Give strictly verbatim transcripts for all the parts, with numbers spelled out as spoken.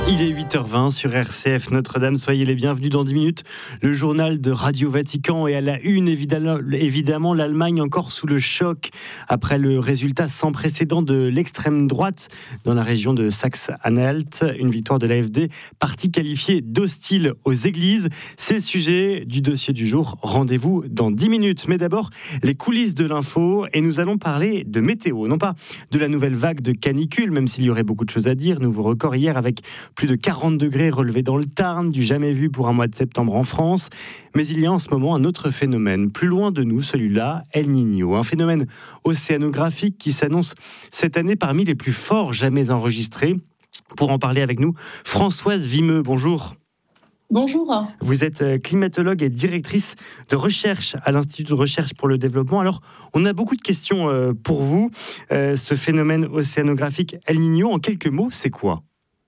Il est huit heures vingt sur R C F Notre-Dame. Soyez les bienvenus dans dix minutes. Le journal de Radio Vatican est à la une. Évidemment, l'Allemagne encore sous le choc après le résultat sans précédent de l'extrême droite dans la région de Saxe-Anhalt. Une victoire de l'A F D, parti qualifié d'hostile aux églises. C'est le sujet du dossier du jour. Rendez-vous dans dix minutes. Mais d'abord, les coulisses de l'info. Et nous allons parler de météo. Non pas de la nouvelle vague de canicule, même s'il y aurait beaucoup de choses à dire. Nouveau record hier avec plus de quarante degrés relevés dans le Tarn, du jamais vu pour un mois de septembre en France. Mais il y a en ce moment un autre phénomène, plus loin de nous, celui-là, El Niño. Un phénomène océanographique qui s'annonce cette année parmi les plus forts jamais enregistrés. Pour en parler avec nous, Françoise Vimeux, bonjour. Bonjour. Vous êtes climatologue et directrice de recherche à l'Institut de recherche pour le développement. Alors, on a beaucoup de questions pour vous. Ce phénomène océanographique El Niño, en quelques mots, c'est quoi ?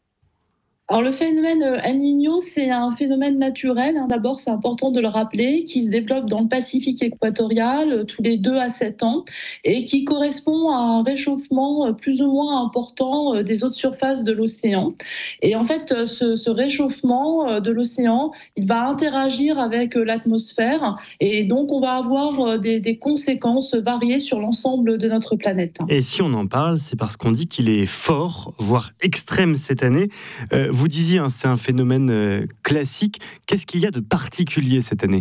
Alors le phénomène El Niño, c'est un phénomène naturel, hein. D'abord, c'est important de le rappeler, qui se développe dans le Pacifique équatorial tous les deux à sept ans et qui correspond à un réchauffement plus ou moins important des eaux de surface de l'océan. Et en fait, ce, ce réchauffement de l'océan, il va interagir avec l'atmosphère et donc on va avoir des, des conséquences variées sur l'ensemble de notre planète. Et si on en parle, c'est parce qu'on dit qu'il est fort, voire extrême cette année. Euh, Vous disiez, hein, c'est un phénomène euh, classique. Qu'est-ce qu'il y a de particulier cette année ?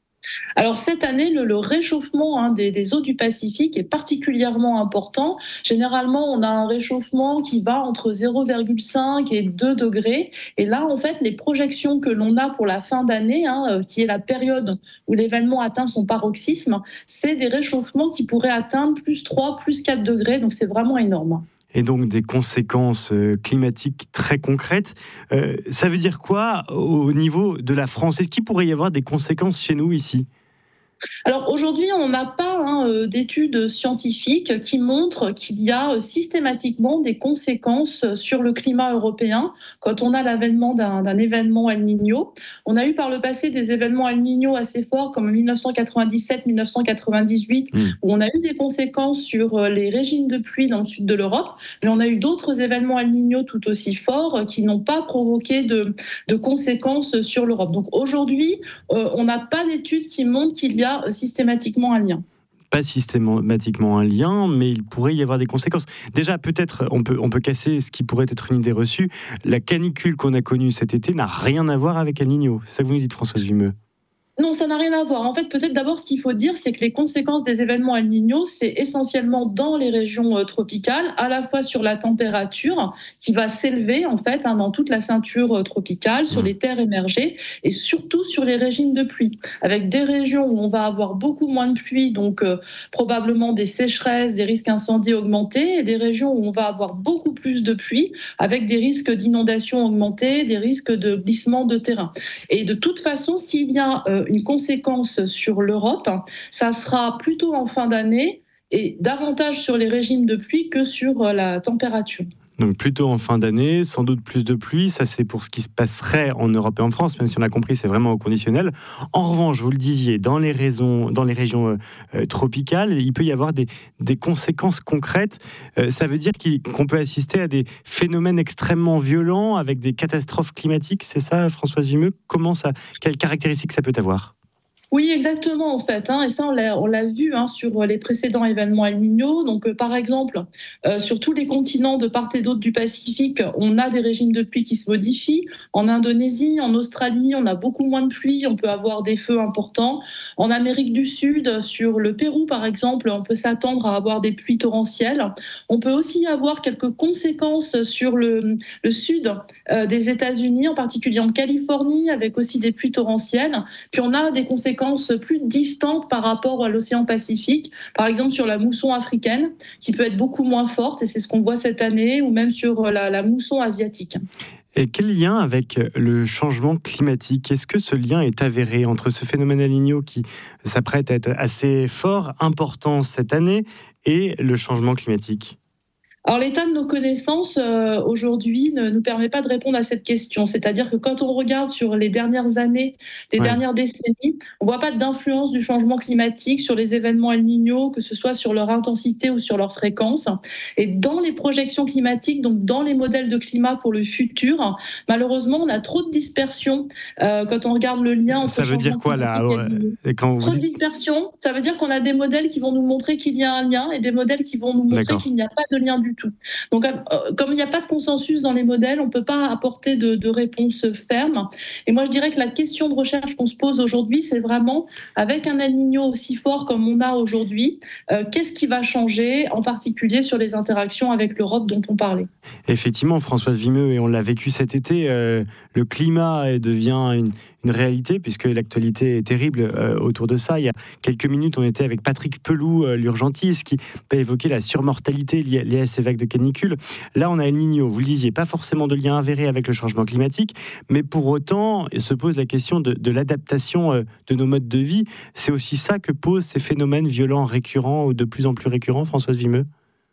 Alors cette année, le, le réchauffement hein, des, des eaux du Pacifique est particulièrement important. Généralement, on a un réchauffement qui va entre zéro virgule cinq et deux degrés. Et là, en fait, les projections que l'on a pour la fin d'année, hein, qui est la période où l'événement atteint son paroxysme, c'est des réchauffements qui pourraient atteindre plus trois, plus quatre degrés. Donc c'est vraiment énorme. Et donc des conséquences climatiques très concrètes. Euh, ça veut dire quoi au niveau de la France ? Est-ce qu'il pourrait y avoir des conséquences chez nous ici ? Alors aujourd'hui, on n'a pas hein, d'études scientifiques qui montrent qu'il y a systématiquement des conséquences sur le climat européen quand on a l'avènement d'un, d'un événement El Niño. On a eu par le passé des événements El Niño assez forts comme en dix-neuf cent quatre-vingt-dix-sept dix-neuf cent quatre-vingt-dix-huit mmh. où on a eu des conséquences sur les régimes de pluie dans le sud de l'Europe, mais on a eu d'autres événements El Niño tout aussi forts qui n'ont pas provoqué de, de conséquences sur l'Europe. Donc aujourd'hui, euh, on n'a pas d'études qui montrent qu'il y a systématiquement un lien. Pas systématiquement un lien, mais il pourrait y avoir des conséquences. Déjà, peut-être, on peut, on peut casser ce qui pourrait être une idée reçue. La canicule qu'on a connue cet été n'a rien à voir avec El Niño. C'est ça que vous nous dites, Françoise Vimeux ? Non, ça n'a rien à voir. En fait, peut-être d'abord, ce qu'il faut dire, c'est que les conséquences des événements El Niño, c'est essentiellement dans les régions euh, tropicales, à la fois sur la température qui va s'élever, en fait, hein, dans toute la ceinture euh, tropicale, sur les terres émergées, et surtout sur les régimes de pluie, avec des régions où on va avoir beaucoup moins de pluie, donc euh, probablement des sécheresses, des risques incendies augmentés, et des régions où on va avoir beaucoup plus de pluie, avec des risques d'inondation augmentés, des risques de glissement de terrain. Et de toute façon, s'il y a euh, une conséquence sur l'Europe, ça sera plutôt en fin d'année et davantage sur les régimes de pluie que sur la température. Donc plutôt en fin d'année, sans doute plus de pluie, ça c'est pour ce qui se passerait en Europe et en France, même si on a compris c'est vraiment au conditionnel. En revanche, vous le disiez, dans les, raisons, dans les régions euh, tropicales, il peut y avoir des, des conséquences concrètes. Euh, ça veut dire qu'on peut assister à des phénomènes extrêmement violents avec des catastrophes climatiques, c'est ça Françoise Vimeux ? Comment ça, quelles caractéristiques ça peut avoir ? Oui, exactement, en fait. Hein, et ça, on l'a, on l'a vu hein, sur les précédents événements El Niño. Donc, euh, par exemple, euh, sur tous les continents de part et d'autre du Pacifique, on a des régimes de pluie qui se modifient. En Indonésie, en Australie, on a beaucoup moins de pluie. On peut avoir des feux importants. En Amérique du Sud, sur le Pérou, par exemple, on peut s'attendre à avoir des pluies torrentielles. On peut aussi avoir quelques conséquences sur le, le sud euh, des États-Unis, en particulier en Californie, avec aussi des pluies torrentielles. Puis, on a des conséquences plus distantes par rapport à l'océan Pacifique, par exemple sur la mousson africaine, qui peut être beaucoup moins forte, et c'est ce qu'on voit cette année, ou même sur la, la mousson asiatique. Et quel lien avec le changement climatique ? Est-ce que ce lien est avéré entre ce phénomène El Niño qui s'apprête à être assez fort, important cette année, et le changement climatique ? Alors l'état de nos connaissances euh, aujourd'hui ne nous permet pas de répondre à cette question. C'est-à-dire que quand on regarde sur les dernières années, les ouais. dernières décennies, on ne voit pas d'influence du changement climatique sur les événements El Niño, que ce soit sur leur intensité ou sur leur fréquence. Et dans les projections climatiques, donc dans les modèles de climat pour le futur, malheureusement, on a trop de dispersion euh, quand on regarde le lien entre ça veut dire quoi là et quand Trop dites... de dispersion, ça veut dire qu'on a des modèles qui vont nous montrer qu'il y a un lien et des modèles qui vont nous montrer D'accord. qu'il n'y a pas de lien du tout. Donc, euh, comme il n'y a pas de consensus dans les modèles, on ne peut pas apporter de, de réponse ferme. Et moi, je dirais que la question de recherche qu'on se pose aujourd'hui, c'est vraiment, avec un El Niño aussi fort comme on a aujourd'hui, euh, qu'est-ce qui va changer, en particulier sur les interactions avec l'Europe dont on parlait. Effectivement, Françoise Vimeux, et on l'a vécu cet été, euh, le climat devient une, une réalité, puisque l'actualité est terrible euh, autour de ça. Il y a quelques minutes, on était avec Patrick Pelloux, euh, l'urgentiste, qui a évoqué la surmortalité liée, liée à ces vagues de canicule. Là, on a El Niño, vous le disiez, pas forcément de lien avéré avec le changement climatique, mais pour autant, se pose la question de, de l'adaptation euh, de nos modes de vie. C'est aussi ça que posent ces phénomènes violents récurrents, ou de plus en plus récurrents, Françoise Vimeux ?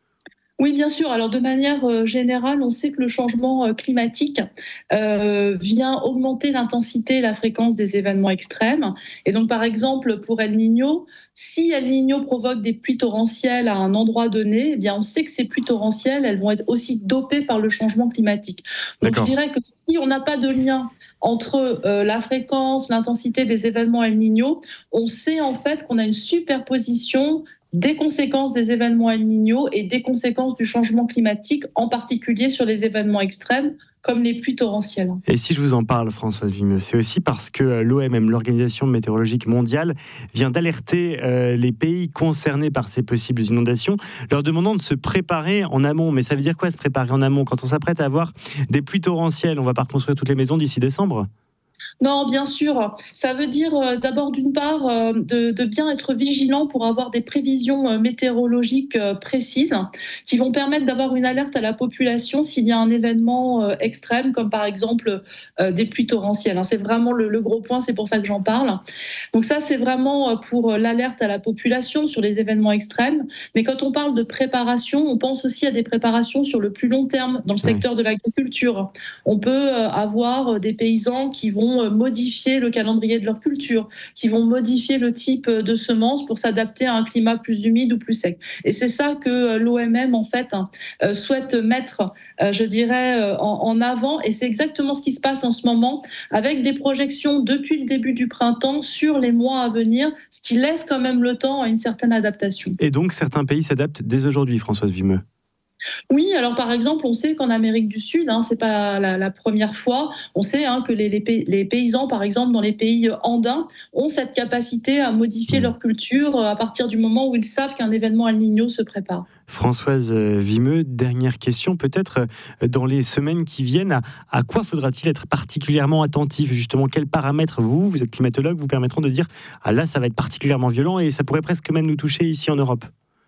Oui, bien sûr. Alors, de manière euh, générale, on sait que le changement euh, climatique euh, vient augmenter l'intensité et la fréquence des événements extrêmes. Et donc, par exemple, pour El Niño, si El Niño provoque des pluies torrentielles à un endroit donné, eh bien, on sait que ces pluies torrentielles, elles vont être aussi dopées par le changement climatique. Donc, D'accord. je dirais que si on n'a pas de lien entre euh, la fréquence, l'intensité des événements El Niño, on sait en fait qu'on a une superposition des conséquences des événements El Niño et des conséquences du changement climatique, en particulier sur les événements extrêmes, comme les pluies torrentielles. Et si je vous en parle, Françoise Vimeux, c'est aussi parce que l'O M M, l'Organisation météorologique mondiale, vient d'alerter euh, les pays concernés par ces possibles inondations, leur demandant de se préparer en amont. Mais ça veut dire quoi, se préparer en amont ? Quand on s'apprête à avoir des pluies torrentielles, on va pas reconstruire toutes les maisons d'ici décembre ? Non, bien sûr. Ça veut dire euh, d'abord, d'une part, euh, de, de bien être vigilant pour avoir des prévisions euh, météorologiques euh, précises qui vont permettre d'avoir une alerte à la population s'il y a un événement euh, extrême, comme par exemple euh, des pluies torrentielles. Hein. C'est vraiment le, le gros point, c'est pour ça que j'en parle. Donc ça, c'est vraiment pour l'alerte à la population sur les événements extrêmes. Mais quand on parle de préparation, on pense aussi à des préparations sur le plus long terme dans le secteur oui. de l'agriculture. On peut euh, avoir des paysans qui vont modifier le calendrier de leur culture, qui vont modifier le type de semences pour s'adapter à un climat plus humide ou plus sec. Et c'est ça que l'O M M, en fait, souhaite mettre, je dirais, en avant. Et c'est exactement ce qui se passe en ce moment, avec des projections depuis le début du printemps sur les mois à venir, ce qui laisse quand même le temps à une certaine adaptation. Et donc, certains pays s'adaptent dès aujourd'hui, Françoise Vimeux ? Oui, alors par exemple, on sait qu'en Amérique du Sud, hein, c'est pas la, la première fois, on sait hein, que les, les, les paysans, par exemple, dans les pays andins, ont cette capacité à modifier mmh. leur culture à partir du moment où ils savent qu'un événement El Niño se prépare. Françoise Vimeux, dernière question, peut-être dans les semaines qui viennent, à, à quoi faudra-t-il être particulièrement attentif ? Justement, quels paramètres, vous, vous êtes climatologue, vous permettront de dire « Ah là, ça va être particulièrement violent et ça pourrait presque même nous toucher ici en Europe ».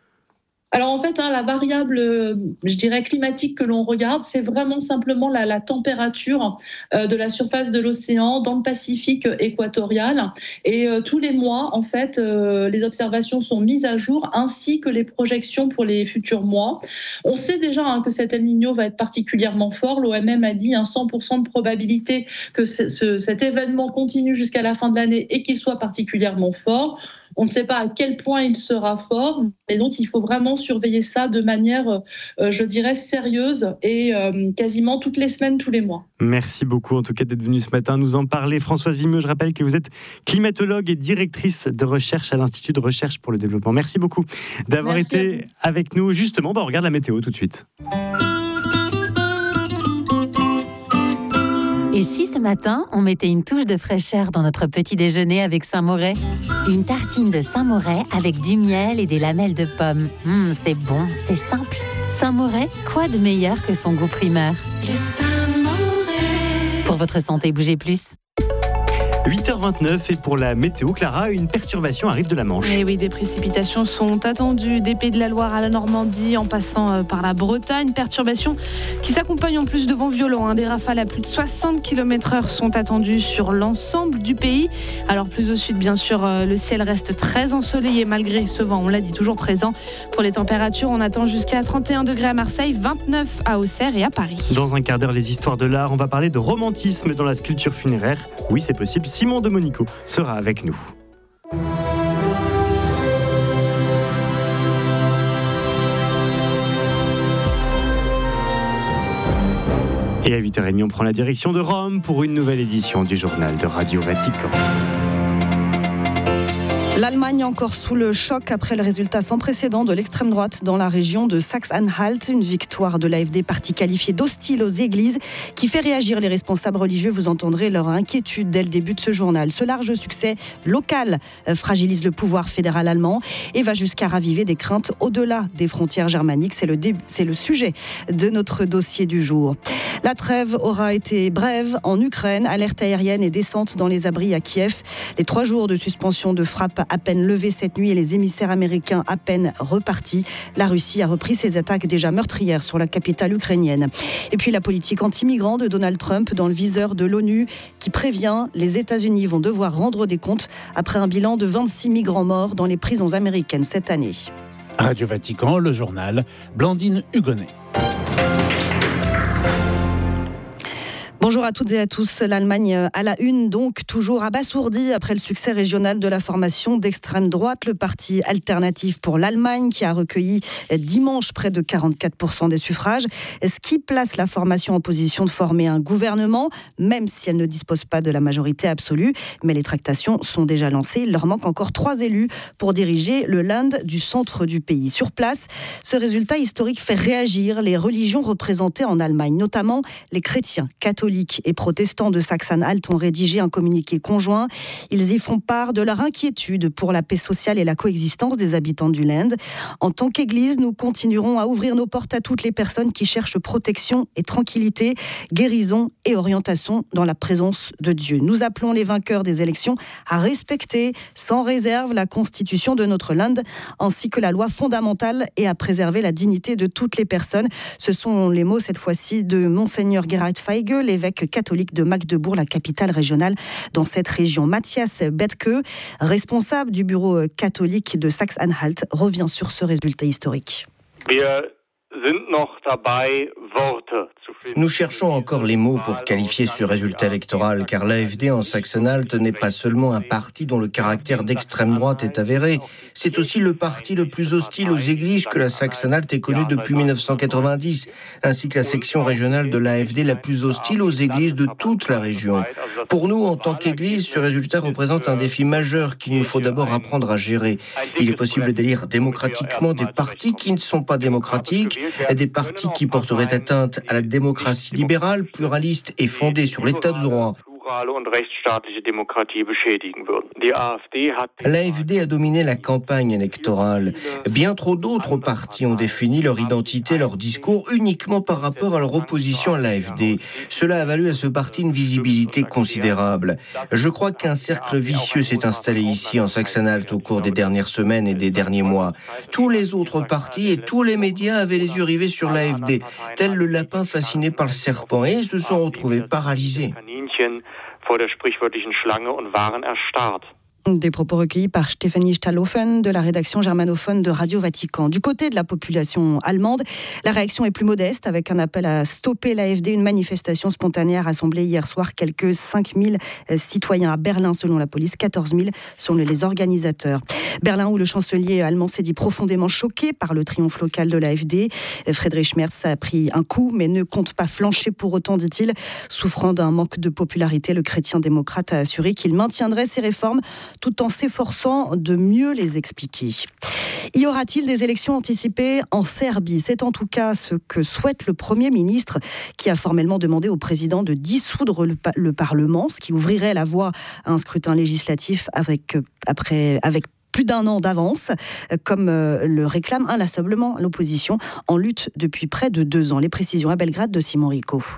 Alors en fait, hein, la variable, je dirais, climatique que l'on regarde, c'est vraiment simplement la, la température euh, de la surface de l'océan dans le Pacifique équatorial. Et euh, tous les mois, en fait, euh, les observations sont mises à jour, ainsi que les projections pour les futurs mois. On sait déjà hein, que cet El Niño va être particulièrement fort. L'O M M a dit un cent pour cent de probabilité que ce, ce, cet événement continue jusqu'à la fin de l'année et qu'il soit particulièrement fort. On ne sait pas à quel point il sera fort, et donc il faut vraiment surveiller ça de manière, euh, je dirais, sérieuse et euh, quasiment toutes les semaines, tous les mois. Merci beaucoup en tout cas d'être venue ce matin nous en parler. Françoise Vimeux, je rappelle que vous êtes climatologue et directrice de recherche à l'Institut de recherche pour le développement. Merci beaucoup d'avoir Merci été avec nous. Justement, bah, on regarde la météo tout de suite. Et si ce matin, on mettait une touche de fraîcheur dans notre petit déjeuner avec Saint-Moret ? Une tartine de Saint-Moret avec du miel et des lamelles de pommes. Mmh, c'est bon, c'est simple. Saint-Moret, quoi de meilleur que son goût primeur ? Le Saint-Moret. Pour votre santé, bougez plus. huit heures vingt-neuf et pour la météo, Clara, une perturbation arrive de la Manche. Et oui, des précipitations sont attendues des Pays de la Loire à la Normandie en passant par la Bretagne. Perturbations qui s'accompagnent en plus de vents violents. Hein. Des rafales à plus de soixante kilomètres heure sont attendues sur l'ensemble du pays. Alors plus au sud, bien sûr, le ciel reste très ensoleillé malgré ce vent, on l'a dit, toujours présent. Pour les températures, on attend jusqu'à trente et un degrés à Marseille, vingt-neuf à Auxerre et à Paris. Dans un quart d'heure, les histoires de l'art, on va parler de romantisme dans la sculpture funéraire. Oui, c'est possible. Simon de Monico sera avec nous. Et à huit heures trente, on prend la direction de Rome pour une nouvelle édition du journal de Radio Vatican. L'Allemagne encore sous le choc après le résultat sans précédent de l'extrême droite dans la région de Saxe-Anhalt. Une victoire de l'A F D, parti qualifié d'hostile aux églises, qui fait réagir les responsables religieux. Vous entendrez leur inquiétude dès le début de ce journal. Ce large succès local fragilise le pouvoir fédéral allemand et va jusqu'à raviver des craintes au-delà des frontières germaniques. C'est le, dé... C'est le sujet de notre dossier du jour. La trêve aura été brève en Ukraine. Alerte aérienne et descente dans les abris à Kiev. Les trois jours de suspension de frappe à peine levés cette nuit et les émissaires américains à peine repartis. La Russie a repris ses attaques déjà meurtrières sur la capitale ukrainienne. Et puis la politique anti-migrants de Donald Trump dans le viseur de l'ONU qui prévient les États-Unis vont devoir rendre des comptes après un bilan de vingt-six migrants morts dans les prisons américaines cette année. Radio Vatican, le journal, Blandine Hugonnet. Bonjour à toutes et à tous. L'Allemagne à la une, donc, toujours abasourdie après le succès régional de la formation d'extrême droite, le parti Alternative pour l'Allemagne, qui a recueilli dimanche près de quarante-quatre pour cent des suffrages, ce qui place la formation en position de former un gouvernement, même si elle ne dispose pas de la majorité absolue. Mais les tractations sont déjà lancées. Il leur manque encore trois élus pour diriger le Land du centre du pays. Sur place, ce résultat historique fait réagir les religions représentées en Allemagne, notamment les chrétiens catholiques et protestants de Saxe-Anhalt ont rédigé un communiqué conjoint. Ils y font part de leur inquiétude pour la paix sociale et la coexistence des habitants du Land. En tant qu'Église, nous continuerons à ouvrir nos portes à toutes les personnes qui cherchent protection et tranquillité, guérison et orientation dans la présence de Dieu. Nous appelons les vainqueurs des élections à respecter sans réserve la constitution de notre Land ainsi que la loi fondamentale et à préserver la dignité de toutes les personnes. Ce sont les mots cette fois-ci de Monseigneur Gerhard Feige, l'évêque catholique de Magdebourg, la capitale régionale dans cette région. Matthias Bethke, responsable du bureau catholique de Saxe-Anhalt, revient sur ce résultat historique. Nous cherchons encore les mots pour qualifier ce résultat électoral, car l'A F D en Saxe-Anhalt n'est pas seulement un parti dont le caractère d'extrême droite est avéré, c'est aussi le parti le plus hostile aux églises que la Saxe-Anhalt ait connu depuis mille neuf cent quatre-vingt-dix, ainsi que la section régionale de l'A F D la plus hostile aux églises de toute la région. Pour nous, en tant qu'Église, ce résultat représente un défi majeur qu'il nous faut d'abord apprendre à gérer. Il est possible d'élire démocratiquement des partis qui ne sont pas démocratiques, des partis qui porteraient atteinte à la démocratie libérale, pluraliste et fondée sur l'état de droit. L'A F D a dominé la campagne électorale. Bien trop d'autres partis ont défini leur identité, leur discours uniquement par rapport à leur opposition à l'A F D. Cela a valu à ce parti une visibilité considérable. Je crois qu'un cercle vicieux s'est installé ici en Saxe-Anhalt au cours des dernières semaines et des derniers mois. Tous les autres partis et tous les médias avaient les yeux rivés sur l'A F D, tel le lapin fasciné par le serpent, et se sont retrouvés paralysés. vor der sprichwörtlichen Schlange und waren erstarrt. Des propos recueillis par Stéphanie Stallhofen de la rédaction germanophone de Radio Vatican. Du côté de la population allemande, la réaction est plus modeste avec un appel à stopper l'A F D. Une manifestation spontanée a rassemblé hier soir quelques cinq mille citoyens à Berlin selon la police, quatorze mille selon les organisateurs. Berlin où le chancelier allemand s'est dit profondément choqué par le triomphe local de l'A F D. Friedrich Merz a pris un coup mais ne compte pas flancher pour autant, dit-il. Souffrant d'un manque de popularité, le chrétien démocrate a assuré qu'il maintiendrait ses réformes tout en s'efforçant de mieux les expliquer. Y aura-t-il des élections anticipées en Serbie ? C'est en tout cas ce que souhaite le Premier ministre qui a formellement demandé au président de dissoudre le, pa- le Parlement, ce qui ouvrirait la voie à un scrutin législatif avec, après, avec plus d'un an d'avance, comme le réclame inlassablement l'opposition en lutte depuis près de deux ans. Les précisions à Belgrade de Simon Rico.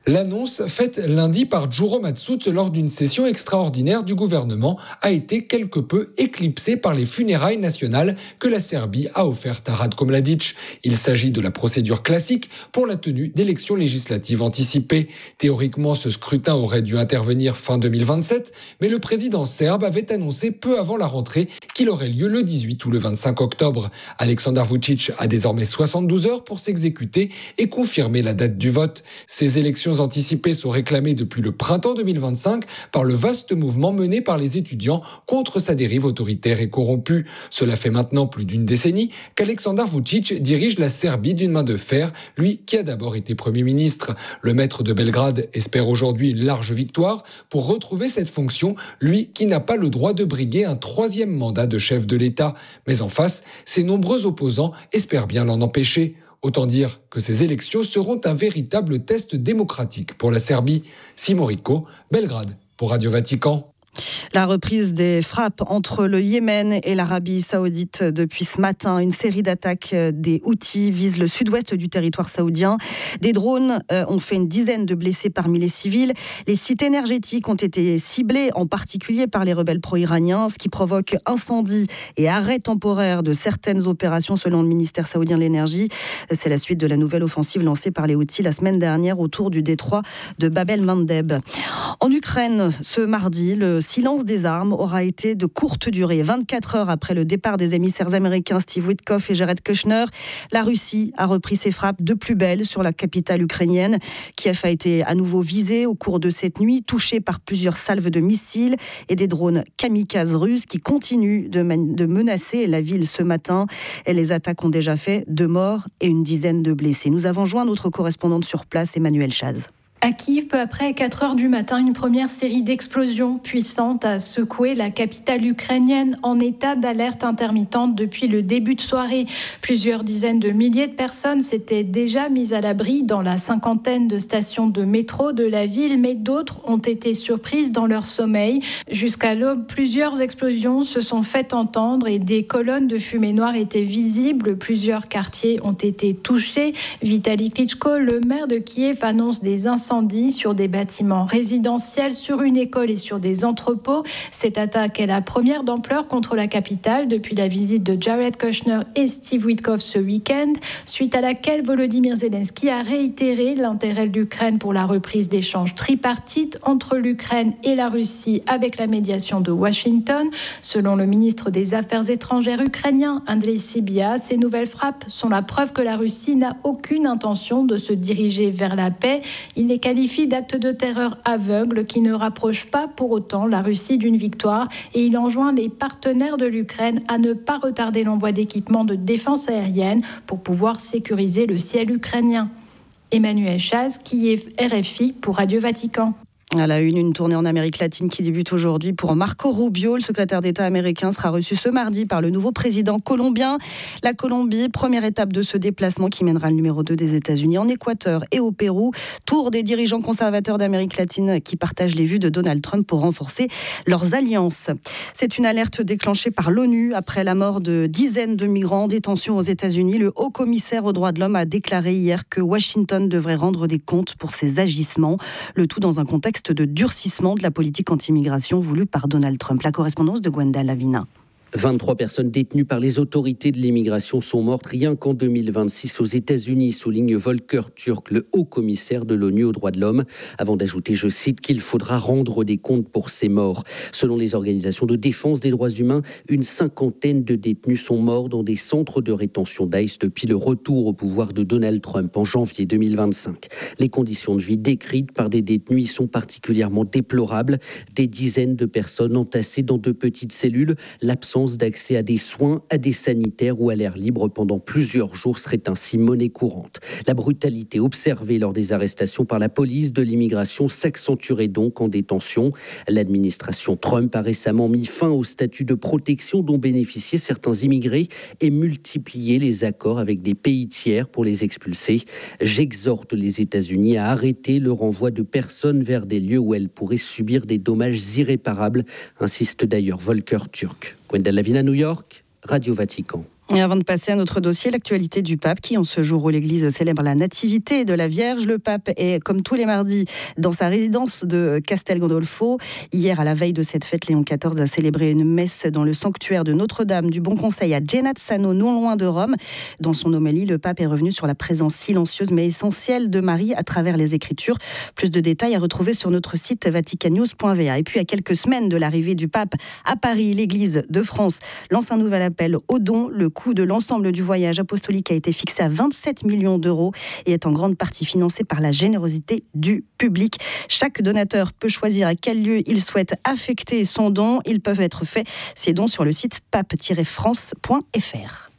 L'annonce faite lundi par Juro Matsout lors d'une session extraordinaire du gouvernement a été quelque peu éclipsée par les funérailles nationales que la Serbie a offertes à Ratko Mladic. Il s'agit de la procédure classique pour la tenue d'élections législatives anticipées. Théoriquement, ce scrutin aurait dû intervenir fin deux mille vingt-sept, mais le président serbe avait annoncé peu avant la rentrée qu'il aurait lieu le dix-huit ou le vingt-cinq octobre. Aleksandar Vučić a désormais soixante-douze heures pour s'exécuter et confirmer la date du vote. Ces élections anticipées sont réclamées depuis le printemps deux mille vingt-cinq par le vaste mouvement mené par les étudiants contre sa dérive autoritaire et corrompue. Cela fait maintenant plus d'une décennie qu'Aleksandar Vučić dirige la Serbie d'une main de fer, lui qui a d'abord été Premier ministre. Le maître de Belgrade espère aujourd'hui une large victoire pour retrouver cette fonction, lui qui n'a pas le droit de briguer un troisième mandat de chef de l'État. Mais en face, ses nombreux opposants espèrent bien l'en empêcher. Autant dire que ces élections seront un véritable test démocratique pour la Serbie. Simon Rico, Belgrade, pour Radio Vatican. La reprise des frappes entre le Yémen et l'Arabie saoudite depuis ce matin. Une série d'attaques des Houthis vise le sud-ouest du territoire saoudien. Des drones ont fait une dizaine de blessés parmi les civils. Les sites énergétiques ont été ciblés, en particulier par les rebelles pro-iraniens, ce qui provoque incendie et arrêt temporaire de certaines opérations selon le ministère saoudien de l'énergie. C'est la suite de la nouvelle offensive lancée par les Houthis la semaine dernière autour du détroit de Bab el-Mandeb. En Ukraine, ce mardi, le silence des armes aura été de courte durée. vingt-quatre heures après le départ des émissaires américains Steve Witkoff et Jared Kushner, la Russie a repris ses frappes de plus belle sur la capitale ukrainienne. Kiev a été à nouveau visée au cours de cette nuit, touchée par plusieurs salves de missiles et des drones kamikazes russes qui continuent de, man- de menacer la ville ce matin. Et les attaques ont déjà fait deux morts et une dizaine de blessés. Nous avons joint notre correspondante sur place, Emmanuel Chaz. À Kiev, peu après quatre heures du matin, une première série d'explosions puissantes a secoué la capitale ukrainienne en état d'alerte intermittente depuis le début de soirée. Plusieurs dizaines de milliers de personnes s'étaient déjà mises à l'abri dans la cinquantaine de stations de métro de la ville, mais d'autres ont été surprises dans leur sommeil. Jusqu'à l'aube, plusieurs explosions se sont fait entendre et des colonnes de fumée noire étaient visibles. Plusieurs quartiers ont été touchés. Vitali Klitschko, le maire de Kiev, annonce des incendies sur des bâtiments résidentiels, sur une école et sur des entrepôts. Cette attaque est la première d'ampleur contre la capitale depuis la visite de Jared Kushner et Steve Witkoff ce week-end, suite à laquelle Volodymyr Zelensky a réitéré l'intérêt de l'Ukraine pour la reprise d'échanges tripartites entre l'Ukraine et la Russie avec la médiation de Washington. Selon le ministre des Affaires étrangères ukrainien, Andriy Sybiha, ces nouvelles frappes sont la preuve que la Russie n'a aucune intention de se diriger vers la paix. Il les qualifie d'actes de terreur aveugles qui ne rapprochent pas pour autant la Russie d'une victoire et il enjoint les partenaires de l'Ukraine à ne pas retarder l'envoi d'équipements de défense aérienne pour pouvoir sécuriser le ciel ukrainien. Emmanuel Chaz, Kiev, R F I pour Radio Vatican. À la une, une tournée en Amérique latine qui débute aujourd'hui pour Marco Rubio. Le secrétaire d'État américain sera reçu ce mardi par le nouveau président colombien. La Colombie, première étape de ce déplacement qui mènera le numéro deux des États-Unis en Équateur et au Pérou. Tour des dirigeants conservateurs d'Amérique latine qui partagent les vues de Donald Trump pour renforcer leurs alliances. C'est une alerte déclenchée par l'ONU après la mort de dizaines de migrants en détention aux États-Unis. Le haut commissaire aux droits de l'homme a déclaré hier que Washington devrait rendre des comptes pour ses agissements. Le tout dans un contexte de durcissement de la politique anti-immigration voulue par Donald Trump. La correspondance de Gwenda Lavina. vingt-trois personnes détenues par les autorités de l'immigration sont mortes rien qu'en deux mille vingt-six aux États-Unis, souligne Volker Türk, le haut commissaire de l'ONU aux droits de l'homme, avant d'ajouter, je cite, qu'il faudra rendre des comptes pour ces morts. Selon les organisations de défense des droits humains, une cinquantaine de détenus sont morts dans des centres de rétention d'ICE depuis le retour au pouvoir de Donald Trump en janvier deux mille vingt-cinq. Les conditions de vie décrites par des détenus y sont particulièrement déplorables. Des dizaines de personnes entassées dans de petites cellules, l'absence d'accès à des soins, à des sanitaires ou à l'air libre pendant plusieurs jours serait ainsi monnaie courante. La brutalité observée lors des arrestations par la police de l'immigration s'accentuerait donc en détention. L'administration Trump a récemment mis fin au statut de protection dont bénéficiaient certains immigrés et multiplié les accords avec des pays tiers pour les expulser. J'exhorte les États-Unis à arrêter le renvoi de personnes vers des lieux où elles pourraient subir des dommages irréparables, insiste d'ailleurs Volker Türk. Gwenda Lavina, New York, Radio Vatican. Et avant de passer à notre dossier, l'actualité du pape qui, en ce jour où l'Église célèbre la nativité de la Vierge, le pape est, comme tous les mardis, dans sa résidence de Castel Gandolfo. Hier, à la veille de cette fête, Léon quatorze a célébré une messe dans le sanctuaire de Notre-Dame du Bon Conseil à Genazzano, non loin de Rome. Dans son homélie, le pape est revenu sur la présence silencieuse mais essentielle de Marie à travers les Écritures. Plus de détails à retrouver sur notre site vatican news point v a. Et puis, à quelques semaines de l'arrivée du pape à Paris, l'Église de France lance un nouvel appel aux dons. Le coût de l'ensemble du voyage apostolique a été fixé à vingt-sept millions d'euros et est en grande partie financé par la générosité du public. Chaque donateur peut choisir à quel lieu il souhaite affecter son don. Ils peuvent être faits, ces dons, sur le site pape tiret france point f r.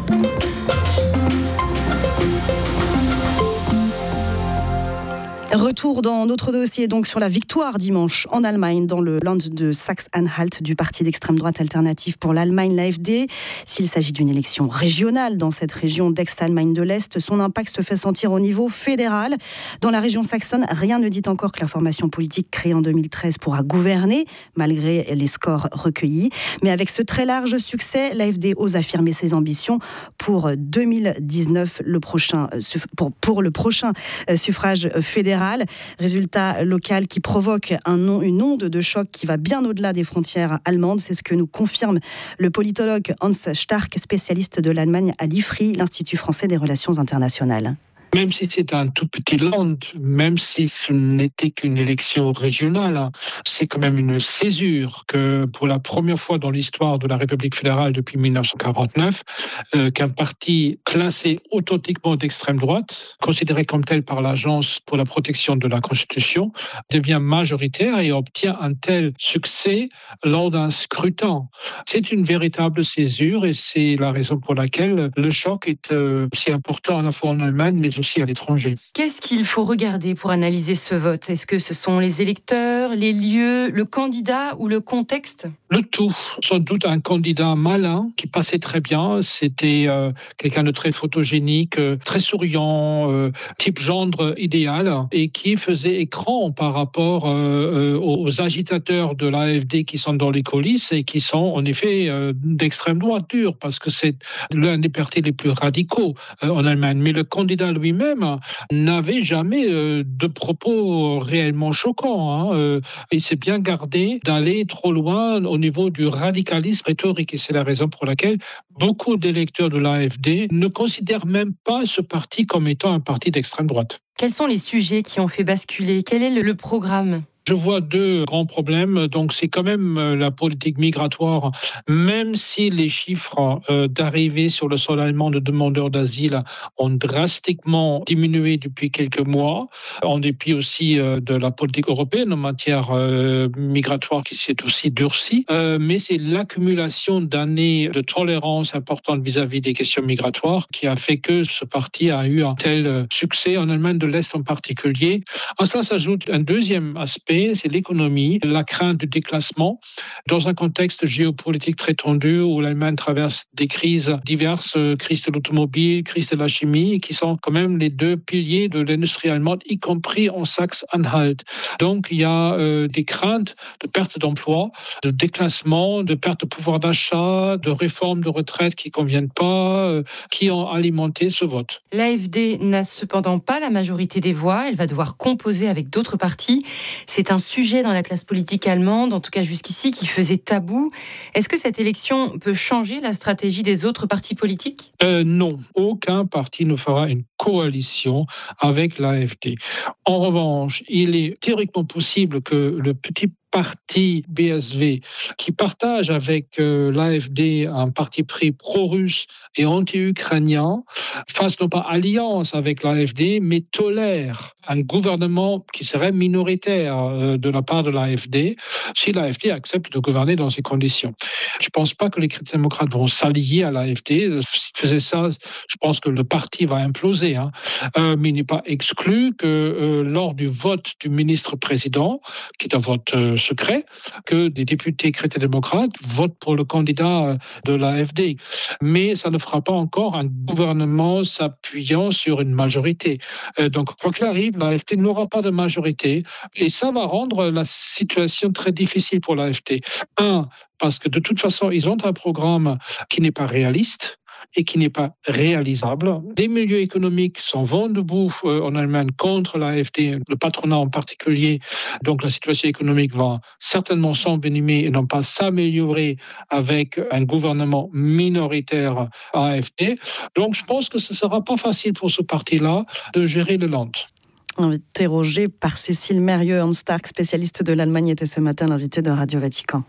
Retour dans notre dossier donc sur la victoire dimanche en Allemagne dans le Land de Saxe-Anhalt du parti d'extrême droite alternative pour l'Allemagne, l'A F D. S'il s'agit d'une élection régionale dans cette région d'ex-Allemagne de l'Est, son impact se fait sentir au niveau fédéral. Dans la région saxonne, rien ne dit encore que la formation politique créée en deux mille treize pourra gouverner malgré les scores recueillis. Mais avec ce très large succès, l'A F D ose affirmer ses ambitions pour deux mille dix-neuf, le prochain, pour, pour le prochain suffrage fédéral. Résultat local qui provoque un, une onde de choc qui va bien au-delà des frontières allemandes. C'est ce que nous confirme le politologue Hans Stark, spécialiste de l'Allemagne à l'I F R I, l'Institut français des relations internationales. Même si c'est un tout petit land, même si ce n'était qu'une élection régionale, c'est quand même une césure que pour la première fois dans l'histoire de la République fédérale depuis dix-neuf cent quarante-neuf, euh, qu'un parti classé authentiquement d'extrême droite, considéré comme tel par l'Agence pour la protection de la Constitution, devient majoritaire et obtient un tel succès lors d'un scrutin. C'est une véritable césure et c'est la raison pour laquelle le choc est euh, si important à la fois en Allemagne mais aussi à l'étranger. Qu'est-ce qu'il faut regarder pour analyser ce vote ? Est-ce que ce sont les électeurs, les lieux, le candidat ou le contexte ? Le tout. Sans doute un candidat malin qui passait très bien. C'était euh, quelqu'un de très photogénique, euh, très souriant, euh, type gendre idéal et qui faisait écran par rapport euh, euh, aux agitateurs de l'A F D qui sont dans les coulisses et qui sont en effet euh, d'extrême droite dure parce que c'est l'un des partis les plus radicaux euh, en Allemagne. Mais le candidat lui lui-même n'avait jamais euh, de propos réellement choquants. Hein. Euh, il s'est bien gardé d'aller trop loin au niveau du radicalisme rhétorique. Et c'est la raison pour laquelle beaucoup d'électeurs de l'A F D ne considèrent même pas ce parti comme étant un parti d'extrême droite. Quels sont les sujets qui ont fait basculer ? Quel est le, le programme ? Je vois deux grands problèmes. Donc, c'est quand même la politique migratoire, même si les chiffres euh, d'arrivée sur le sol allemand de demandeurs d'asile ont drastiquement diminué depuis quelques mois, en dépit aussi euh, de la politique européenne en matière euh, migratoire qui s'est aussi durcie. Euh, mais c'est l'accumulation d'années de tolérance importante vis-à-vis des questions migratoires qui a fait que ce parti a eu un tel succès en Allemagne de l'Est en particulier. À cela s'ajoute un deuxième aspect, c'est l'économie, la crainte du déclassement. Dans un contexte géopolitique très tendu où l'Allemagne traverse des crises diverses, crise de l'automobile, crise de la chimie, qui sont quand même les deux piliers de l'industrie allemande, y compris en Saxe-Anhalt. Donc il y a euh, des craintes de perte d'emploi, de déclassement, de perte de pouvoir d'achat, de réformes de retraite qui ne conviennent pas, euh, qui ont alimenté ce vote. L'A F D n'a cependant pas la majorité des voix, elle va devoir composer avec d'autres partis. C'est un sujet dans la classe politique allemande, en tout cas jusqu'ici, qui faisait tabou. Est-ce que cette élection peut changer la stratégie des autres partis politiques ? euh, Non, aucun parti ne fera une coalition avec l'A F D. En revanche, il est théoriquement possible que le petit parti B S V, qui partage avec euh, l'A F D un parti pris pro-russe et anti-ukrainien, fasse non pas alliance avec l'A F D, mais tolère un gouvernement qui serait minoritaire euh, de la part de l'A F D, si l'A F D accepte de gouverner dans ces conditions. Je ne pense pas que les chrétiens-démocrates vont s'allier à l'A F D. S'ils faisaient ça, je pense que le parti va imploser. Hein. Euh, mais il n'est pas exclu que euh, lors du vote du ministre-président, qui est un vote euh, secret, que des députés chrétiens-démocrates votent pour le candidat de l'A F D. Mais ça ne fera pas encore un gouvernement s'appuyant sur une majorité. Euh, donc, quoi qu'il arrive, l'A F D n'aura pas de majorité et ça va rendre la situation très difficile pour l'A F D. Un, parce que de toute façon, ils ont un programme qui n'est pas réaliste. et qui n'est pas réalisable. Les milieux économiques sont vent debout euh, en Allemagne contre l'AfD, le patronat en particulier. Donc la situation économique va certainement s'envenimer et non pas s'améliorer avec un gouvernement minoritaire AfD. Donc je pense que ce ne sera pas facile pour ce parti-là de gérer le Land. Interrogé par Cécile Mérieux, Hans Stark, spécialiste de l'Allemagne, était ce matin l'invité de Radio Vatican.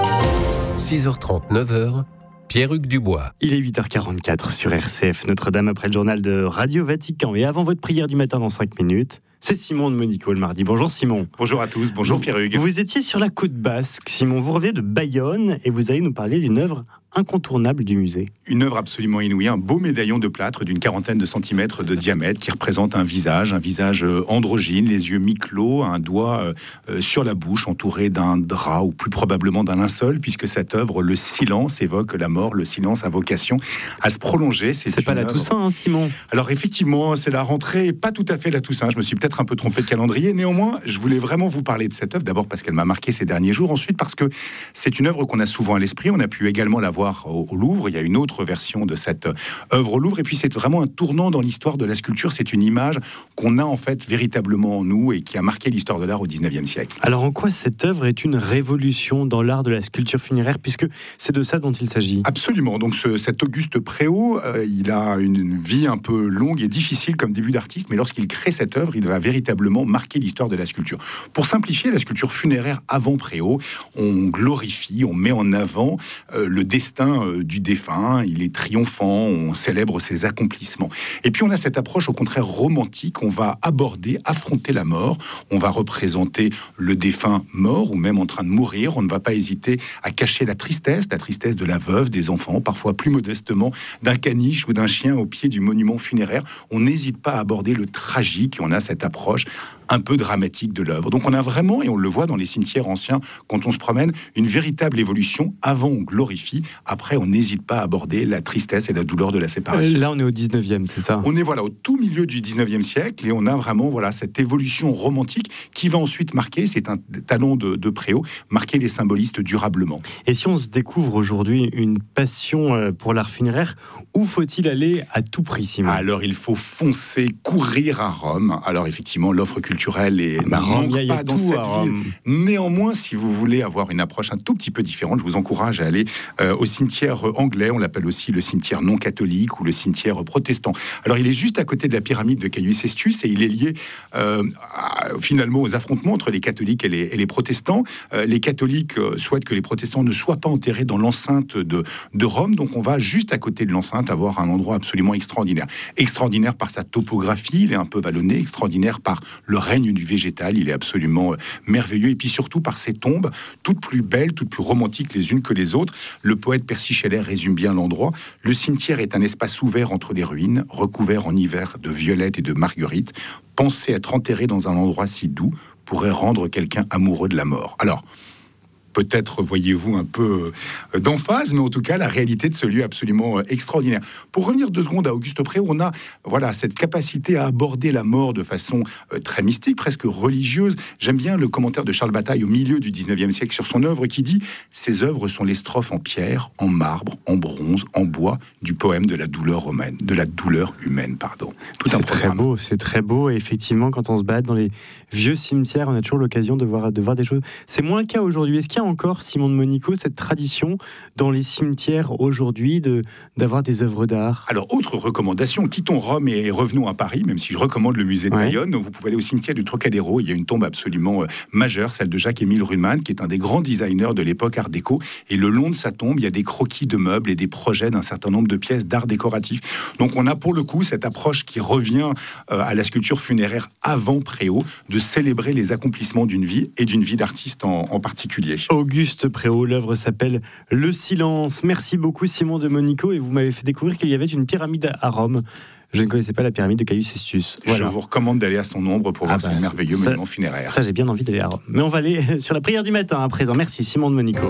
six heures trente, neuf heures, Pierre-Hugues Dubois. Il est huit heures quarante-quatre sur R C F, Notre-Dame après le journal de Radio Vatican. Et avant votre prière du matin dans cinq minutes, c'est Simon de Monico le mardi. Bonjour Simon. Bonjour à tous, bonjour Pierre-Hugues. Vous étiez sur la côte basque, Simon. Vous revenez de Bayonne et vous allez nous parler d'une œuvre incontournable du musée. Une œuvre absolument inouïe, un beau médaillon de plâtre d'une quarantaine de centimètres de diamètre qui représente un visage, un visage androgyne, les yeux mi-clos, un doigt euh, sur la bouche entouré d'un drap ou plus probablement d'un linceul, puisque cette œuvre, le silence, évoque la mort. Le silence a vocation à se prolonger. C'est, c'est pas la œuvre... Toussaint, hein, Simon. Alors effectivement, c'est la rentrée, pas tout à fait la Toussaint. Je me suis peut-être un peu trompé de calendrier. Néanmoins, je voulais vraiment vous parler de cette œuvre, d'abord parce qu'elle m'a marqué ces derniers jours, ensuite parce que c'est une œuvre qu'on a souvent à l'esprit. On a pu également la voir au Louvre. Il y a une autre version de cette œuvre au Louvre. Et puis, c'est vraiment un tournant dans l'histoire de la sculpture. C'est une image qu'on a en fait véritablement en nous et qui a marqué l'histoire de l'art au dix-neuvième siècle. Alors, en quoi cette œuvre est une révolution dans l'art de la sculpture funéraire, puisque c'est de ça dont il s'agit? Absolument. Donc, ce, cet Auguste Préau, euh, il a une vie un peu longue et difficile comme début d'artiste, mais lorsqu'il crée cette œuvre, il va véritablement marquer l'histoire de la sculpture. Pour simplifier, la sculpture funéraire avant Préau, on glorifie, on met en avant euh, le destin euh, du défunt, il est triomphant, on célèbre ses accomplissements. Et puis on a cette approche au contraire romantique, on va aborder, affronter la mort, on va représenter le défunt mort ou même en train de mourir, on ne va pas hésiter à cacher la tristesse, la tristesse de la veuve, des enfants, parfois plus modestement d'un caniche ou d'un chien au pied du monument funéraire. On n'hésite pas à aborder le tragique et on a cette approche un peu dramatique de l'œuvre. Donc on a vraiment, et on le voit dans les cimetières anciens, quand on se promène, une véritable évolution. Avant, on glorifie, après, on n'hésite pas à aborder la tristesse et la douleur de la séparation. Là, on est au dix-neuvième, c'est ça? On est voilà, au tout milieu du dix-neuvième siècle, et on a vraiment voilà, cette évolution romantique qui va ensuite marquer, c'est un talent de, de Préau, marquer les symbolistes durablement. Et si on se découvre aujourd'hui une passion pour l'art funéraire, où faut-il aller à tout prix, Simon? Alors, il faut foncer, courir à Rome. Alors, effectivement, l'offre culturelle et ah bah, ne Rome, manque y a, pas y dans tout, cette hein, ville. Néanmoins, si vous voulez avoir une approche un tout petit peu différente, je vous encourage à aller euh, au cimetière anglais. On l'appelle aussi le cimetière non catholique ou le cimetière protestant. Alors, il est juste à côté de la pyramide de Caius Cestius et il est lié euh, à, finalement aux affrontements entre les catholiques et les, et les protestants. Euh, les catholiques euh, souhaitent que les protestants ne soient pas enterrés dans l'enceinte de, de Rome. Donc, on va juste à côté de l'enceinte avoir un endroit absolument extraordinaire. Extraordinaire par sa topographie, il est un peu vallonné. Extraordinaire par le règne du végétal, il est absolument euh, merveilleux. Et puis surtout par ses tombes, toutes plus belles, toutes plus romantiques les unes que les autres. Le poète Percy Shelley résume bien l'endroit. Le cimetière est un espace ouvert entre les ruines, recouvert en hiver de violettes et de marguerites. Penser être enterré dans un endroit si doux pourrait rendre quelqu'un amoureux de la mort. Alors, peut-être voyez-vous un peu d'emphase, mais en tout cas, la réalité de ce lieu est absolument extraordinaire. Pour revenir deux secondes à Auguste Préau, on a voilà, cette capacité à aborder la mort de façon très mystique, presque religieuse. J'aime bien le commentaire de Charles Bataille au milieu du dix-neuvième siècle sur son œuvre qui dit « Ces œuvres sont les strophes en pierre, en marbre, en bronze, en bois du poème de la douleur romaine, de la douleur humaine, pardon. » C'est très beau, c'est très beau. Et effectivement, quand on se balade dans les vieux cimetières, on a toujours l'occasion de voir, de voir des choses. C'est moins le cas aujourd'hui. Est-ce qu'il y a encore, Simon de Monico, cette tradition dans les cimetières aujourd'hui de, d'avoir des œuvres d'art? Alors, autre recommandation, quittons Rome et revenons à Paris, même si je recommande le musée de ouais. Bayonne. Vous pouvez aller au cimetière du Trocadéro. Il y a une tombe absolument euh, majeure, celle de Jacques-Émile Ruhlmann, qui est un des grands designers de l'époque Art déco. Et le long de sa tombe, il y a des croquis de meubles et des projets d'un certain nombre de pièces d'art décoratif. Donc, on a pour le coup cette approche qui revient euh, à la sculpture funéraire avant Préau, de célébrer les accomplissements d'une vie et d'une vie d'artiste en, en particulier. Auguste Préau, l'œuvre s'appelle Le Silence. Merci beaucoup Simon de Monico, et vous m'avez fait découvrir qu'il y avait une pyramide à Rome. Je ne connaissais pas la pyramide de Caius Cestius. Voilà. Je vous recommande d'aller à son ombre pour ah voir bah, ce merveilleux ça, monument funéraire. Ça, j'ai bien envie d'aller à Rome. Mais on va aller sur la prière du matin à présent. Merci Simon de Monico.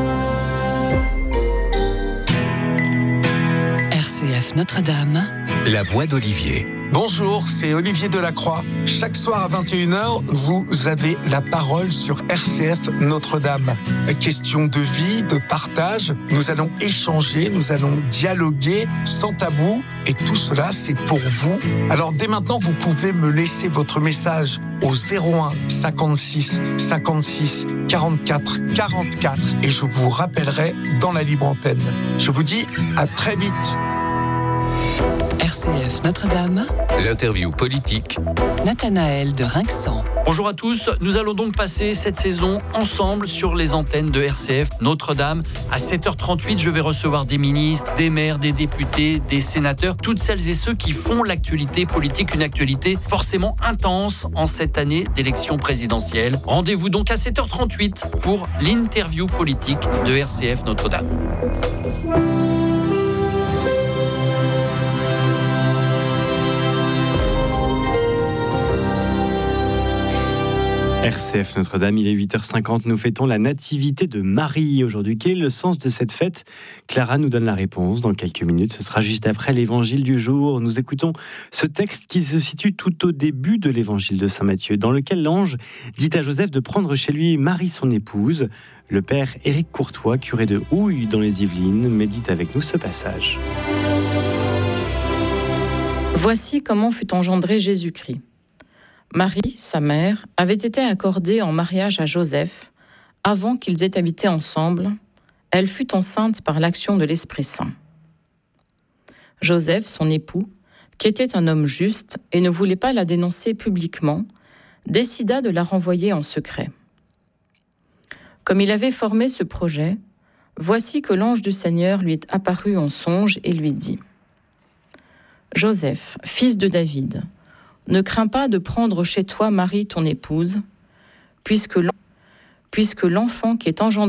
R C F Notre-Dame. La voix d'Olivier. Bonjour, c'est Olivier Delacroix. Chaque soir à vingt et une heures, vous avez la parole sur R C F Notre-Dame. Question de vie, de partage. Nous allons échanger, nous allons dialoguer sans tabou. Et tout cela, c'est pour vous. Alors dès maintenant, vous pouvez me laisser votre message au zéro un cinquante-six cinquante-six quarante-quatre quarante-quatre et je vous rappellerai dans la libre antenne. Je vous dis à très vite. R C F Notre-Dame. L'interview politique. Nathanaël de Rinxan. Bonjour à tous, nous allons donc passer cette saison ensemble sur les antennes de R C F Notre-Dame. À sept heures trente-huit, je vais recevoir des ministres, des maires, des députés, des sénateurs, toutes celles et ceux qui font l'actualité politique, une actualité forcément intense en cette année d'élection présidentielle. Rendez-vous donc à sept heures trente-huit pour l'interview politique de R C F Notre-Dame. R C F Notre-Dame, il est huit heures cinquante, nous fêtons la nativité de Marie aujourd'hui. Quel est le sens de cette fête ? Clara nous donne la réponse dans quelques minutes, ce sera juste après l'évangile du jour. Nous écoutons ce texte qui se situe tout au début de l'évangile de Saint Matthieu, dans lequel l'ange dit à Joseph de prendre chez lui Marie son épouse. Le père Éric Courtois, curé de Houille dans les Yvelines, médite avec nous ce passage. Voici comment fut engendré Jésus-Christ. Marie, sa mère, avait été accordée en mariage à Joseph avant qu'ils aient habité ensemble. Elle fut enceinte par l'action de l'Esprit Saint. Joseph, son époux, qui était un homme juste et ne voulait pas la dénoncer publiquement, décida de la renvoyer en secret. Comme il avait formé ce projet, voici que l'ange du Seigneur lui est apparu en songe et lui dit : « Joseph, fils de David, ne crains pas de prendre chez toi Marie ton épouse, puisque l'enfant qui est engendré